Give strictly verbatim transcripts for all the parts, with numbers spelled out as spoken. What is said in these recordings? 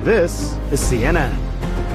This is C N N.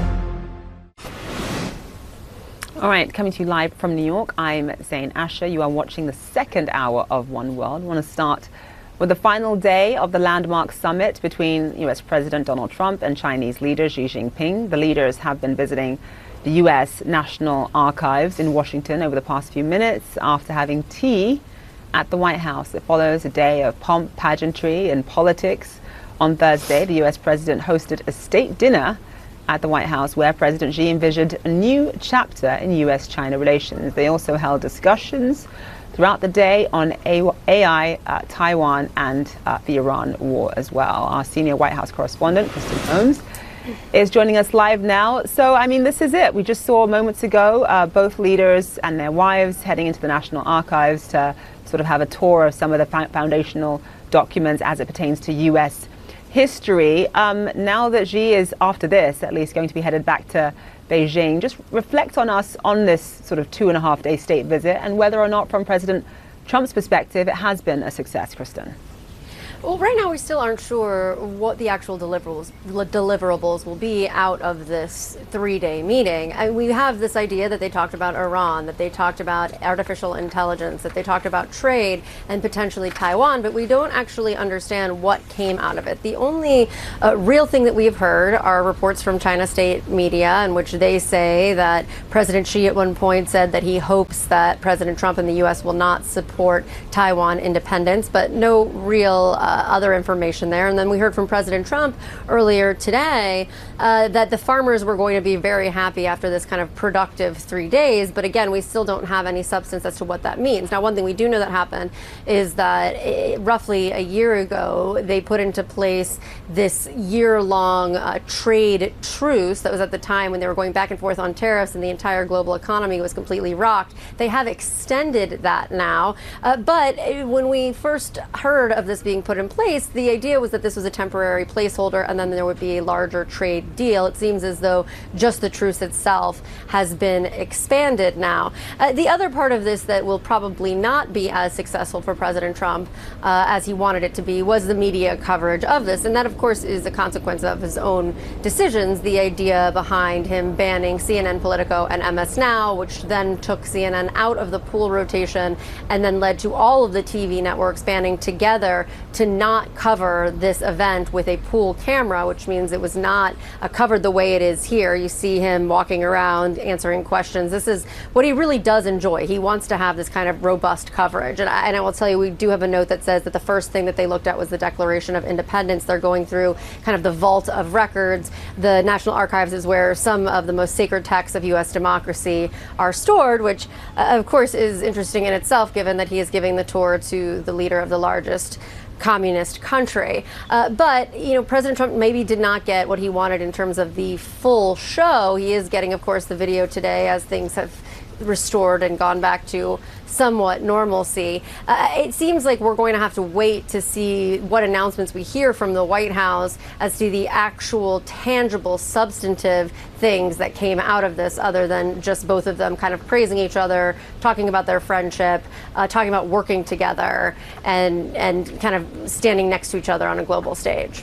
All right, coming to you live from New York, I'm Zain Asher. You are watching the second hour of One World. I want to start with the final day of the landmark summit between U S President Donald Trump and Chinese leader Xi Jinping. The leaders have been visiting the U S National Archives in Washington over the past few minutes after having tea at the White House. It follows a day of pomp, pageantry, and politics. On Thursday, the U S president hosted a state dinner at the White House where President Xi envisioned a new chapter in U S China relations. They also held discussions throughout the day on A I, uh, Taiwan, and uh, the Iran war as well. Our senior White House correspondent, Kristen Holmes, is joining us live now. So, I mean, this is it. We just saw moments ago uh, both leaders and their wives heading into the National Archives to sort of have a tour of some of the foundational documents as it pertains to U S history. Um, now that Xi is, after this, at least going to be headed back to Beijing, just reflect on us on this sort of two and a half day state visit and whether or not, from President Trump's perspective, it has been a success, Kristen. Well, right now we still aren't sure what the actual deliverables deliverables will be out of this three-day meeting. And we have this idea that they talked about Iran, that they talked about artificial intelligence, that they talked about trade and potentially Taiwan, but we don't actually understand what came out of it. The only uh, real thing that we have heard are reports from China state media in which they say that President Xi at one point said that he hopes that President Trump and the U S will not support Taiwan independence, but no real uh, Uh, other information there. And then we heard from President Trump earlier today uh, that the farmers were going to be very happy after this kind of productive three days. But again, we still don't have any substance as to what that means. Now, one thing we do know that happened is that it, roughly a year ago, they put into place this year-long uh, trade truce that was at the time when they were going back and forth on tariffs and the entire global economy was completely rocked. They have extended that now. Uh, but when we first heard of this being put in place, the idea was that this was a temporary placeholder and then there would be a larger trade deal. It seems as though just the truce itself has been expanded now. Uh, the other part of this that will probably not be as successful for President Trump uh, as he wanted it to be was the media coverage of this. And that, of course, is a consequence of his own decisions. The idea behind him banning C N N, Politico, and M S Now, which then took C N N out of the pool rotation and then led to all of the T V networks banding together to not cover this event with a pool camera, which means it was not uh, covered the way it is here. You see him walking around answering questions. This is what he really does enjoy. He wants to have this kind of robust coverage. And I, and I will tell you, we do have a note that says that the first thing that they looked at was the Declaration of Independence. They're going through kind of the vault of records. The National Archives is where some of the most sacred texts of U S democracy are stored, which uh, of course is interesting in itself, given that he is giving the tour to the leader of the largest communist country. Uh, but, you know, President Trump maybe did not get what he wanted in terms of the full show. He is getting, of course, the video today as things have restored and gone back to somewhat normalcy. Uh, it seems like we're going to have to wait to see what announcements we hear from the White House as to the actual tangible, substantive things that came out of this, other than just both of them kind of praising each other, talking about their friendship, uh, talking about working together, and and kind of standing next to each other on a global stage.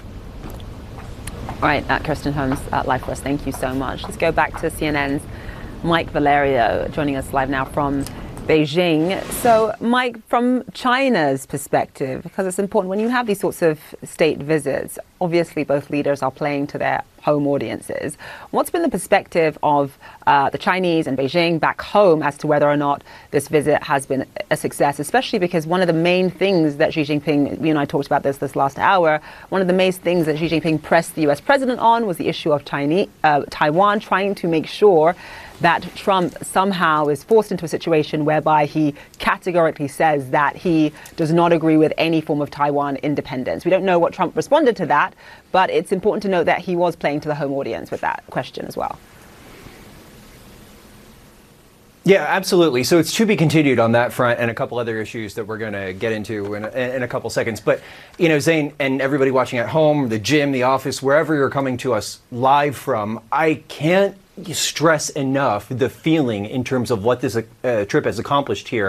All right, uh, Kristen Holmes, uh, live for us. Thank you so much. Let's go back to C N N's Mike Valerio joining us live now from Beijing. So, Mike, from China's perspective, because it's important when you have these sorts of state visits, obviously both leaders are playing to their home audiences. What's been the perspective of uh, the Chinese and Beijing back home as to whether or not this visit has been a success, especially because one of the main things that Xi Jinping, you and I talked about this this last hour, one of the main things that Xi Jinping pressed the U S president on was the issue of Chinese, uh, Taiwan, trying to make sure that Trump somehow is forced into a situation whereby he categorically says that he does not agree with any form of Taiwan independence. We don't know what Trump responded to that, but it's important to note that he was playing to the home audience with that question as well. Yeah, absolutely. So it's to be continued on that front and a couple other issues that we're going to get into in a, in a couple seconds. But, you know, Zain and everybody watching at home, the gym, the office, wherever you're coming to us live from, I can't stress enough the feeling in terms of what this uh, trip has accomplished here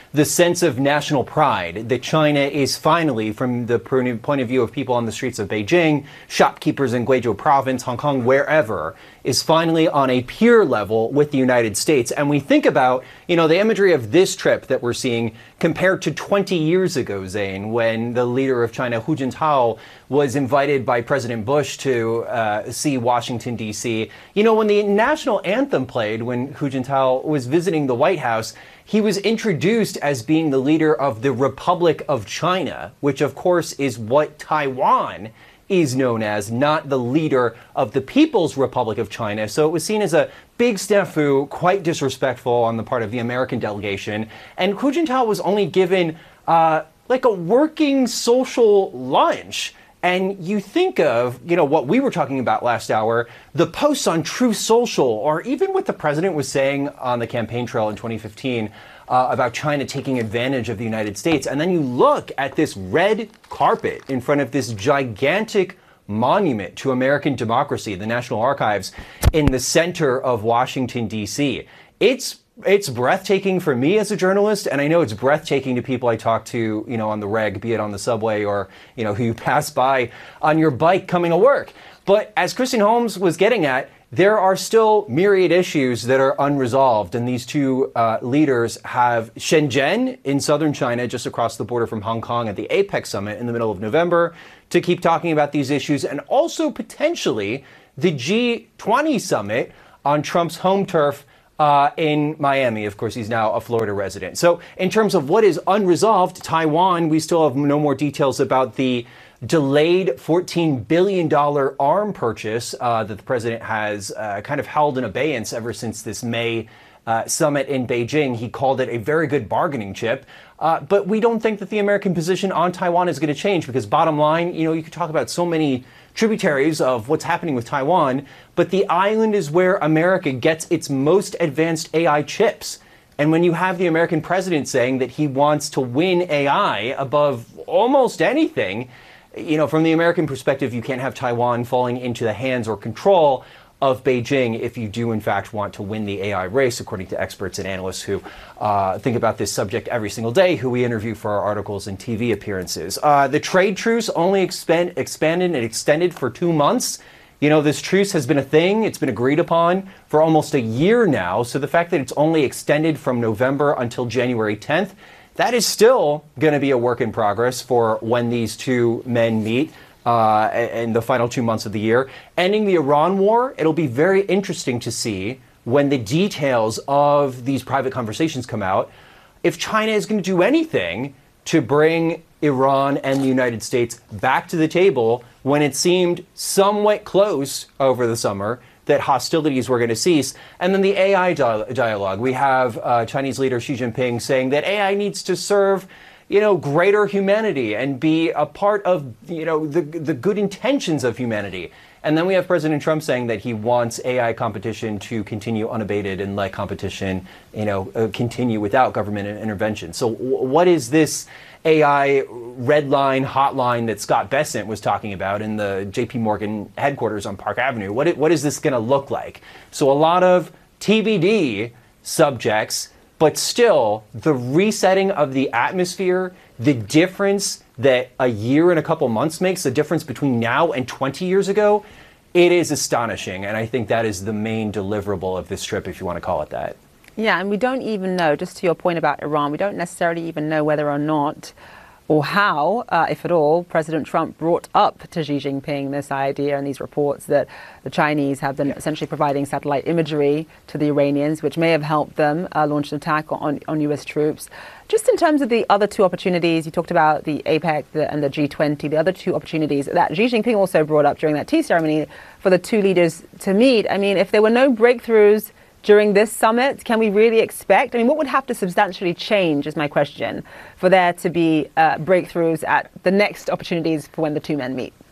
the sense of national pride that China is finally, from the point of view of people on the streets of Beijing, shopkeepers in Guizhou province, Hong Kong, wherever, is finally on a peer level with the United States. And we think about, you know, the imagery of this trip that we're seeing compared to twenty years ago, Zain, when the leader of China, Hu Jintao, was invited by President Bush to uh, see Washington, D C. You know, when the national anthem played, when Hu Jintao was visiting the White House, he was introduced as being the leader of the Republic of China, which of course is what Taiwan is known as, not the leader of the People's Republic of China. So it was seen as a big snafu, quite disrespectful on the part of the American delegation. And Hu Jintao was only given uh, like a working social lunch. And you think of, you know, what we were talking about last hour, the posts on Truth Social, or even what the president was saying on the campaign trail in twenty fifteen uh, about China taking advantage of the United States. And then you look at this red carpet in front of this gigantic monument to American democracy, the National Archives, in the center of Washington, D C. It's It's breathtaking for me as a journalist, and I know it's breathtaking to people I talk to, you know, on the reg, be it on the subway or, you know, who you pass by on your bike coming to work. But as Kristen Holmes was getting at, there are still myriad issues that are unresolved, and these two uh, leaders have Shenzhen in southern China, just across the border from Hong Kong, at the APEC summit in the middle of November to keep talking about these issues, and also potentially the G twenty summit on Trump's home turf Uh, in Miami. Of course, he's now a Florida resident. So in terms of what is unresolved, Taiwan, we still have no more details about the delayed fourteen billion dollars arm purchase uh, that the president has uh, kind of held in abeyance ever since this May uh, summit in Beijing. He called it a very good bargaining chip. Uh, but we don't think that the American position on Taiwan is going to change, because bottom line, you know, you could talk about so many tributaries of what's happening with Taiwan, but the island is where America gets its most advanced A I chips. And when you have the American president saying that he wants to win A I above almost anything, you know, from the American perspective, you can't have Taiwan falling into the hands or control of Beijing if you do, in fact, want to win the A I race, according to experts and analysts who uh, think about this subject every single day, who we interview for our articles and T V appearances. Uh, the trade truce only expand, expanded and extended for two months. You know, this truce has been a thing. It's been agreed upon for almost a year now. So the fact that it's only extended from November until January tenth, that is still going to be a work in progress for when these two men meet. Uh, in the final two months of the year. Ending the Iran war, it'll be very interesting to see when the details of these private conversations come out, if China is going to do anything to bring Iran and the United States back to the table when it seemed somewhat close over the summer that hostilities were going to cease. And then the A I di- dialogue. We have uh, Chinese leader Xi Jinping saying that A I needs to serve, you know, greater humanity and be a part of, you know, the the good intentions of humanity. And then we have President Trump saying that he wants A I competition to continue unabated and let competition, you know, uh, continue without government intervention. So w- what is this A I red line hotline that Scott Bessent was talking about in the J P Morgan headquarters on Park Avenue? What, it, what is this going to look like? So a lot of T B D subjects, but still, the resetting of the atmosphere, the difference that a year and a couple months makes, the difference between now and twenty years ago, it is astonishing. And I think that is the main deliverable of this trip, if you want to call it that. Yeah, and we don't even know, just to your point about Iran, we don't necessarily even know whether or not or how, uh, if at all, President Trump brought up to Xi Jinping this idea and these reports that the Chinese have been yeah. essentially providing satellite imagery to the Iranians, which may have helped them uh, launch an attack on, on U S troops. Just in terms of the other two opportunities, you talked about the APEC the, and the G twenty, the other two opportunities that Xi Jinping also brought up during that tea ceremony for the two leaders to meet. I mean, if there were no breakthroughs during this summit, can we really expect, I mean, what would have to substantially change, is my question, for there to be uh, breakthroughs at the next opportunities for when the two men meet?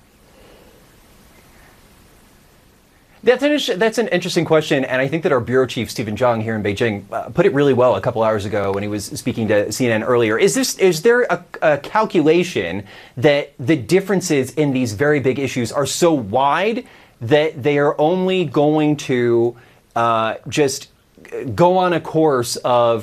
That's an, that's an interesting question, and I think that our bureau chief, Stephen Zhang, here in Beijing, uh, put it really well a couple hours ago when he was speaking to C N N earlier. Is this is there a, a calculation that the differences in these very big issues are so wide that they are only going to Uh, just go on a course of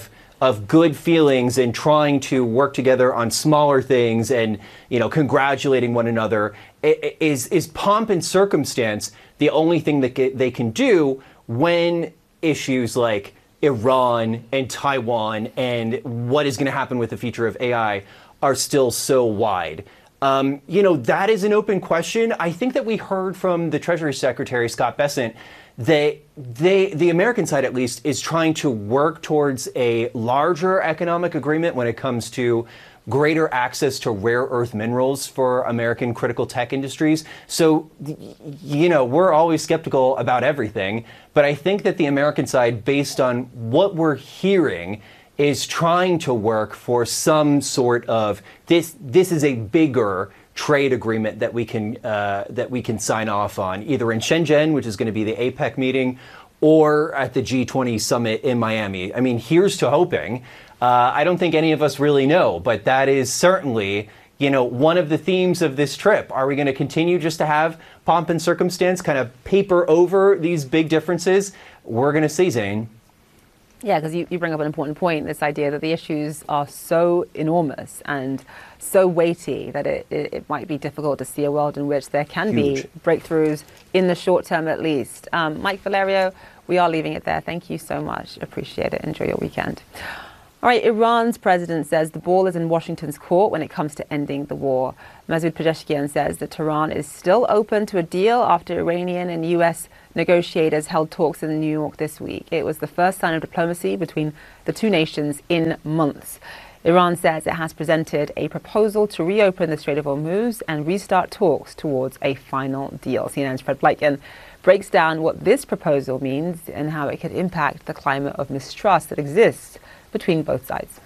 of good feelings and trying to work together on smaller things and, you know, congratulating one another, is, is pomp and circumstance the only thing that they can do when issues like Iran and Taiwan and what is going to happen with the future of A I are still so wide? Um, you know, that is an open question. I think that we heard from the Treasury Secretary, Scott Bessent, that they, the American side at least, is trying to work towards a larger economic agreement when it comes to greater access to rare earth minerals for American critical tech industries. So, you know, we're always skeptical about everything, but I think that the American side, based on what we're hearing, is trying to work for some sort of this. This is a bigger trade agreement that we can uh, that we can sign off on, either in Shenzhen, which is going to be the APEC meeting, or at the G twenty summit in Miami. I mean, here's to hoping. Uh, I don't think any of us really know, but that is certainly, you know, one of the themes of this trip. Are we going to continue just to have pomp and circumstance kind of paper over these big differences? We're going to see, Zane. Yeah, because you, you bring up an important point, this idea that the issues are so enormous and so weighty that it, it, it might be difficult to see a world in which there can Huge. be breakthroughs in the short term at least. Um, Mike Valerio, we are leaving it there. Thank you so much. Appreciate it. Enjoy your weekend. All right, Iran's president says the ball is in Washington's court when it comes to ending the war. Masoud Pezeshkian says that Tehran is still open to a deal after Iranian and U S negotiators held talks in New York this week. It was the first sign of diplomacy between the two nations in months. Iran says it has presented a proposal to reopen the Strait of Hormuz and restart talks towards a final deal. C N N's Fred Pleitgen breaks down what this proposal means and how it could impact the climate of mistrust that exists between both sides.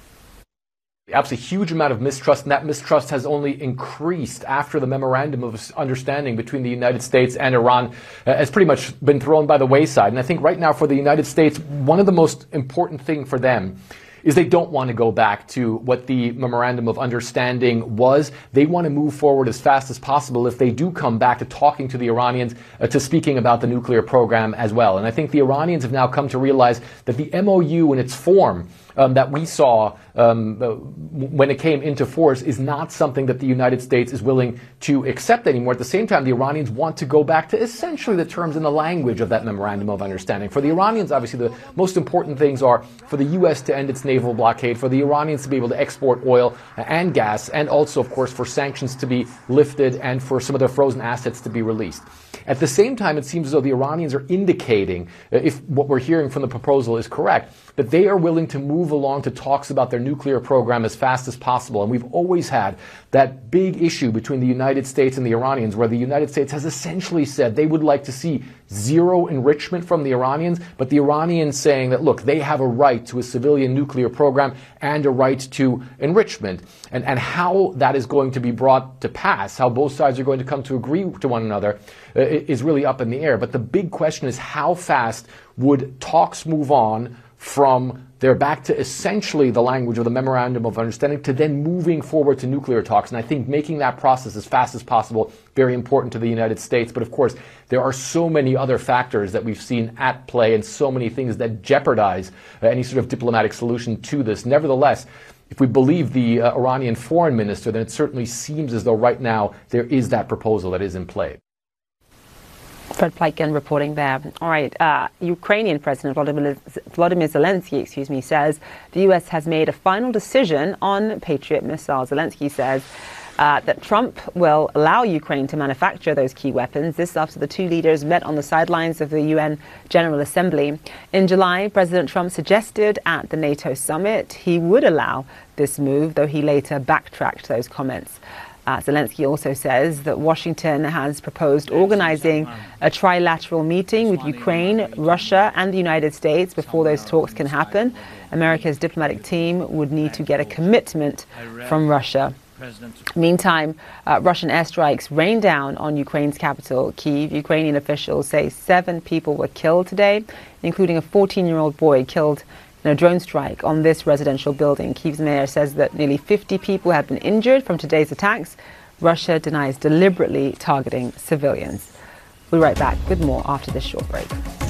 Absolutely huge amount of mistrust, and that mistrust has only increased after the memorandum of understanding between the United States and Iran uh, has pretty much been thrown by the wayside. And I think right now for the United States, one of the most important things for them is they don't want to go back to what the memorandum of understanding was. They want to move forward as fast as possible if they do come back to talking to the Iranians, uh, to speaking about the nuclear program as well. And I think the Iranians have now come to realize that the M O U in its form Um, that we saw um, uh, when it came into force is not something that the United States is willing to accept anymore. At the same time, the Iranians want to go back to essentially the terms and the language of that memorandum of understanding. For the Iranians, obviously, the most important things are for the U S to end its naval blockade, for the Iranians to be able to export oil and gas, and also, of course, for sanctions to be lifted and for some of their frozen assets to be released. At the same time, it seems as though the Iranians are indicating, uh, if what we're hearing from the proposal is correct, that they are willing to move along to talks about their nuclear program as fast as possible. And we've always had that big issue between the United States and the Iranians, where the United States has essentially said they would like to see zero enrichment from the Iranians, but the Iranians saying that, look, they have a right to a civilian nuclear program and a right to enrichment. And, and how that is going to be brought to pass, how both sides are going to come to agree to one another, uh, is really up in the air. But the big question is, how fast would talks move on from they're back to essentially the language of the Memorandum of Understanding to then moving forward to nuclear talks. And I think making that process as fast as possible, very important to the United States. But of course, there are so many other factors that we've seen at play and so many things that jeopardize uh, any sort of diplomatic solution to this. Nevertheless, if we believe the uh, Iranian foreign minister, then it certainly seems as though right now there is that proposal that is in play. Fred Pleitgen reporting there. All right, uh, Ukrainian President Volodymyr, Volodymyr Zelensky, excuse me, says the U S has made a final decision on Patriot missiles. Zelensky says uh, that Trump will allow Ukraine to manufacture those key weapons. This after the two leaders met on the sidelines of the U N General Assembly. In July, President Trump suggested at the NATO summit he would allow this move, though he later backtracked those comments. Uh, Zelensky also says that Washington has proposed organizing a trilateral meeting with Ukraine, Russia, and the United States before those talks can happen. America's diplomatic team would need to get a commitment from Russia. Meantime, uh, Russian airstrikes rained down on Ukraine's capital, Kyiv. Ukrainian officials say seven people were killed today, including a fourteen-year-old boy killed in a drone strike on this residential building. Kyiv's mayor says that nearly fifty people have been injured from today's attacks. Russia denies deliberately targeting civilians. We'll be right back with more after this short break.